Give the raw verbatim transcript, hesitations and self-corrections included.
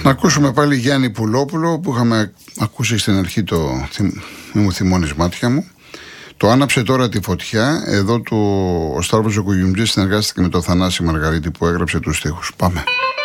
Να ακούσουμε πάλι Γιάννη Πουλόπουλο που είχαμε ακούσει στην αρχή το «Μη μου θυμώνεις μάτια μου». Το άναψε τώρα τη φωτιά. Εδώ του ο Σταύρος ο Κουγιουμτζής συνεργάστηκε με τον Θανάση Μαργαρίτη που έγραψε τους στίχους. Πάμε.